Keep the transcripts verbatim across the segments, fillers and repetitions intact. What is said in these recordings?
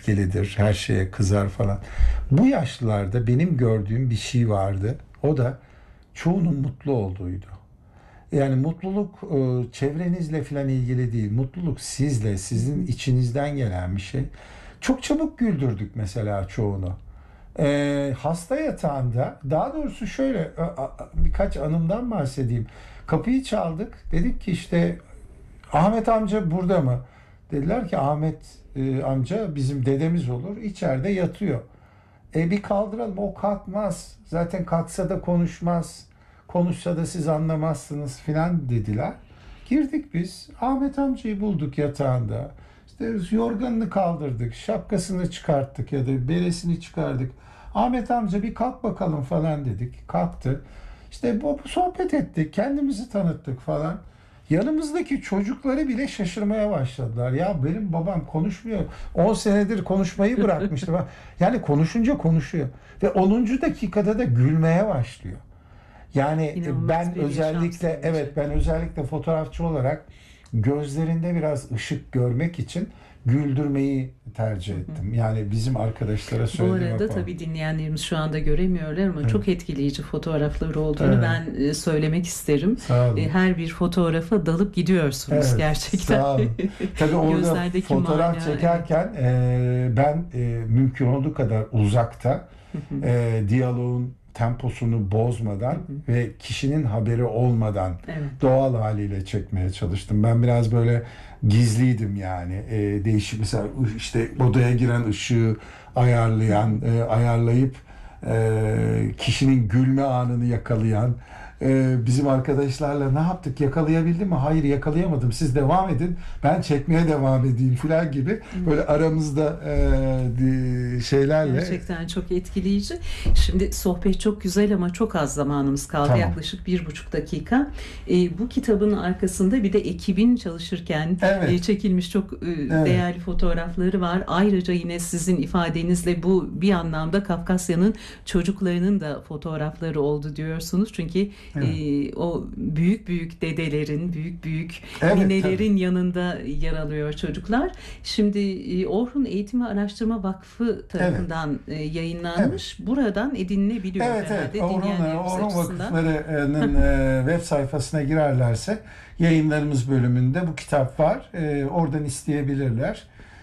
öfkelidir, her şeye kızar falan. Bu yaşlılarda benim gördüğüm bir şey vardı. O da çoğunun mutlu olduğuydu. Yani mutluluk e, çevrenizle falan ilgili değil. Mutluluk sizle, sizin içinizden gelen bir şey. Çok çabuk güldürdük mesela çoğunu. E, hasta yatağında, daha doğrusu şöyle a- a- birkaç anımdan bahsedeyim. Kapıyı çaldık. Dedik ki işte Ahmet amca burada mı? Dediler ki Ahmet e, amca bizim dedemiz olur. İçeride yatıyor. E bir kaldıralım. O kalkmaz. Zaten kalksa da konuşmaz. Konuşsa da siz anlamazsınız filan dediler. Girdik biz. Ahmet amcayı bulduk yatağında. İşte yorganını kaldırdık. Şapkasını çıkarttık ya da beresini çıkardık. Ahmet amca bir kalk bakalım falan dedik. Kalktı. İşte bu sohbet ettik. Kendimizi tanıttık falan. Yanımızdaki çocukları bile şaşırmaya başladılar. Ya benim babam konuşmuyor. on senedir konuşmayı bırakmıştı. Yani konuşunca konuşuyor. Ve onuncu dakikada da gülmeye başlıyor. Yani İnanılmaz ben bir özellikle yaşam evet sevinci. ben özellikle fotoğrafçı olarak gözlerinde biraz ışık görmek için güldürmeyi tercih ettim. Yani bizim arkadaşlara Bu söylediğim arada o. tabii dinleyenlerimiz şu anda göremiyorlar ama Evet. çok etkileyici fotoğrafları olduğunu Evet. ben e, söylemek isterim. Sağ olun. E, Her bir fotoğrafa dalıp gidiyorsunuz Evet, gerçekten. sağ olun. Tabii orada Gözlerdeki fotoğraf mana, çekerken e, ben e, mümkün olduğu kadar uzakta evet. e, diyaloğun temposunu bozmadan ve kişinin haberi olmadan Evet. doğal haliyle çekmeye çalıştım. Ben biraz böyle gizliydim yani. E, değişik mesela işte odaya giren ışığı ayarlayan, e, ayarlayıp e, kişinin gülme anını yakalayan e, bizim arkadaşlarla ne yaptık? Yakalayabildim mi? Hayır, yakalayamadım. Siz devam edin. Ben çekmeye devam edeyim filan gibi böyle aramızda e, şeylerle. Gerçekten çok etkileyici. Şimdi sohbet çok güzel ama çok az zamanımız kaldı. Tamam. Yaklaşık bir buçuk dakika. E, bu kitabın arkasında bir de ekibin çalışırken Evet. e, çekilmiş çok e, değerli fotoğrafları var. Ayrıca yine sizin ifadenizle bu bir anlamda Kafkasya'nın çocuklarının da fotoğrafları oldu diyorsunuz. Çünkü Evet. e, o büyük büyük dedelerin, büyük büyük Evet, ninelerin tabii. yanında yer alıyor çocuklar. Şimdi e, Orhun Eğitim ve Araştırma Vakfı tarafından e, yayınlanmış. Buradan edinilebiliyor Evet, evet. herhalde Orhun, dinleyenlerimiz Orhun açısından. Vakıfları'nın e, web sayfasına girerlerse yayınlarımız bölümünde bu kitap var. E, oradan isteyebilirler.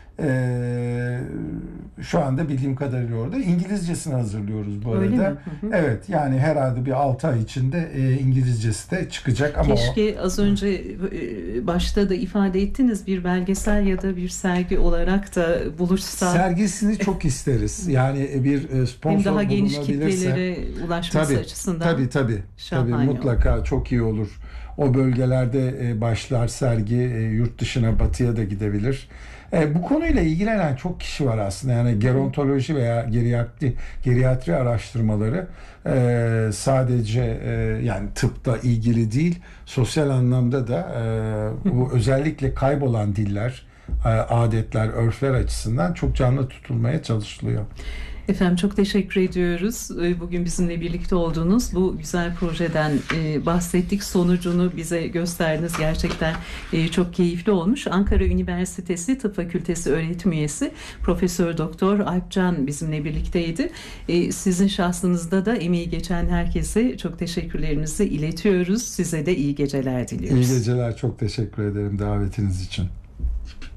E, şu anda bildiğim kadarıyla orada. İngilizcesini hazırlıyoruz bu arada. Öyle mi? Hı hı. Evet, yani herhalde bir altı ay içinde e, İngilizcesi de çıkacak ama o Keşke az önce e, başta da ifade ettiniz, bir belgesel ya da bir sergi olarak da buluşsa sergisini çok isteriz. Yani bir e, sponsor hem daha geniş bulunabilirse. kitlelere ulaşması Tabii, açısından tabii, tabii. Tabii, şahane mutlaka çok iyi olur. O bölgelerde e, başlar sergi, e, yurt dışına, batıya da gidebilir. E, bu konuyla ilgilenen çok kişi var aslında. Yani gerontoloji veya geriatri, geriatri araştırmaları e, sadece e, yani tıpla ilgili değil, sosyal anlamda da e, bu özellikle kaybolan diller, e, adetler, örfler açısından çok canlı tutulmaya çalışılıyor. Efendim çok teşekkür ediyoruz. Bugün bizimle birlikte olduğunuz bu güzel projeden bahsettik. Sonucunu bize gösterdiniz. Gerçekten çok keyifli olmuş. Ankara Üniversitesi Tıp Fakültesi öğretim üyesi Profesör Doktor Alpcan bizimle birlikteydi. Sizin şahsınızda da emeği geçen herkese çok teşekkürlerimizi iletiyoruz. Size de iyi geceler diliyoruz. İyi geceler. Çok teşekkür ederim davetiniz için.